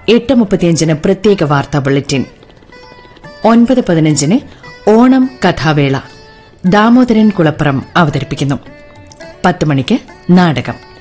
8:35 പ്രത്യേക വാർത്താ ബുള്ളറ്റിൻ. 9:15 ഓണം കഥാവേള. ദാമോദരൻ കുളപ്പുറം അവതരിപ്പിക്കുന്നു. 10 മണിക്ക് നാടകം.